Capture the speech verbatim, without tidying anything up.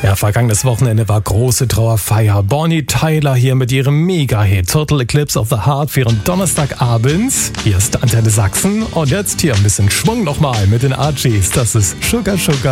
Ja, vergangenes Wochenende war große Trauerfeier. Bonnie Tyler hier mit ihrem Mega-Hit Total Eclipse of the Heart für ihren Donnerstagabend. Hier ist Antenne Sachsen und jetzt hier ein bisschen Schwung nochmal mit den Archies. Das ist Sugar Sugar.